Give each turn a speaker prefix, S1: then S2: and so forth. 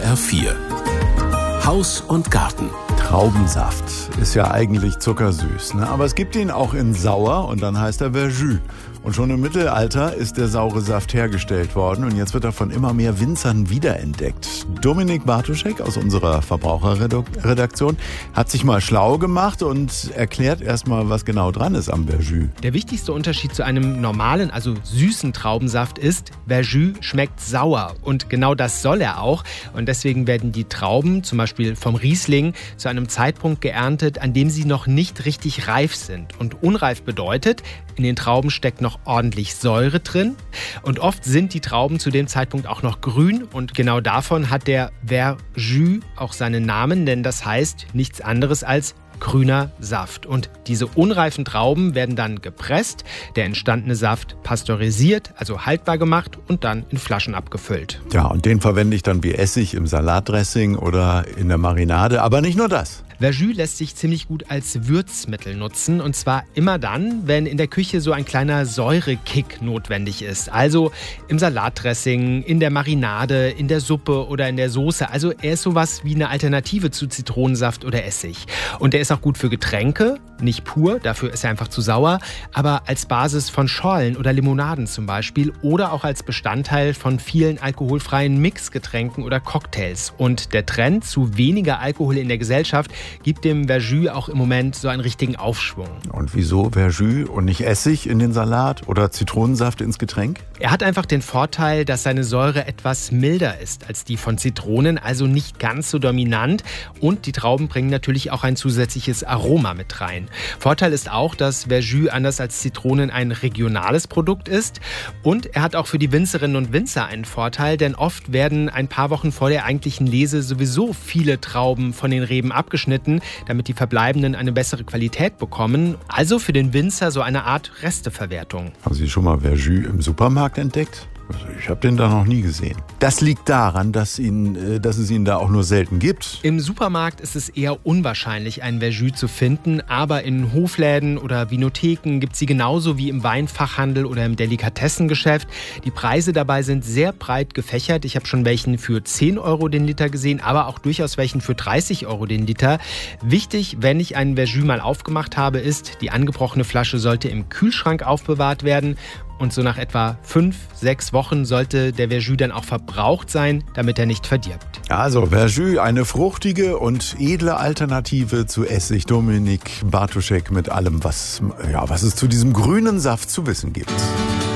S1: HR4. Haus und Garten.
S2: Traubensaft ist ja eigentlich zuckersüß, ne? Aber es gibt ihn auch in sauer und dann heißt er Verjus. Und schon im Mittelalter ist der saure Saft hergestellt worden und jetzt wird er von immer mehr Winzern wiederentdeckt. Dominik Bartoschek aus unserer Verbraucherredaktion hat sich mal schlau gemacht und erklärt erstmal, was genau dran ist am Verjus.
S3: Der wichtigste Unterschied zu einem normalen, also süßen Traubensaft ist, Verjus schmeckt sauer und genau das soll er auch. Und deswegen werden die Trauben, zum Beispiel vom Riesling, zu einem Zeitpunkt geerntet, an dem sie noch nicht richtig reif sind. Und unreif bedeutet, in den Trauben steckt noch ordentlich Säure drin und oft sind die Trauben zu dem Zeitpunkt auch noch grün und genau davon hat der Verjus auch seinen Namen, denn das heißt nichts anderes als grüner Saft. Und diese unreifen Trauben werden dann gepresst, der entstandene Saft pasteurisiert, also haltbar gemacht und dann in Flaschen abgefüllt.
S2: Ja, und den verwende ich dann wie Essig im Salatdressing oder in der Marinade, aber nicht nur das.
S3: Verjus lässt sich ziemlich gut als Würzmittel nutzen und zwar immer dann, wenn in der Küche so ein kleiner Säurekick notwendig ist. Also im Salatdressing, in der Marinade, in der Suppe oder in der Soße. Also er ist sowas wie eine Alternative zu Zitronensaft oder Essig. Und er ist auch gut für Getränke, nicht pur, dafür ist er einfach zu sauer, aber als Basis von Schorlen oder Limonaden zum Beispiel oder auch als Bestandteil von vielen alkoholfreien Mixgetränken oder Cocktails. Und der Trend zu weniger Alkohol in der Gesellschaft gibt dem Verjus auch im Moment so einen richtigen Aufschwung.
S2: Und wieso Verjus und nicht Essig in den Salat oder Zitronensaft ins Getränk?
S3: Er hat einfach den Vorteil, dass seine Säure etwas milder ist als die von Zitronen, also nicht ganz so dominant. Und die Trauben bringen natürlich auch ein zusätzliches Aroma mit rein. Vorteil ist auch, dass Verjus anders als Zitronen ein regionales Produkt ist. Und er hat auch für die Winzerinnen und Winzer einen Vorteil, denn oft werden ein paar Wochen vor der eigentlichen Lese sowieso viele Trauben von den Reben abgeschnitten, damit die verbleibenden eine bessere Qualität bekommen. Also für den Winzer so eine Art Resteverwertung.
S2: Haben Sie schon mal Verjus im Supermarkt entdeckt? Also ich habe den da noch nie gesehen. Das liegt daran, dass es ihn da auch nur selten gibt.
S3: Im Supermarkt ist es eher unwahrscheinlich, einen Verjus zu finden, aber in Hofläden oder Vinotheken gibt es sie genauso wie im Weinfachhandel oder im Delikatessengeschäft. Die Preise dabei sind sehr breit gefächert. Ich habe schon welchen für 10 Euro den Liter gesehen, aber auch durchaus welchen für 30 Euro den Liter. Wichtig, wenn ich einen Verjus mal aufgemacht habe, ist, die angebrochene Flasche sollte im Kühlschrank aufbewahrt werden. Und so nach etwa 5-6 Wochen sollte der Verjus dann auch verbraucht sein, damit er nicht verdirbt.
S2: Also Verjus, eine fruchtige und edle Alternative zu Essig. Dominik Bartoschek mit allem, was es zu diesem grünen Saft zu wissen gibt.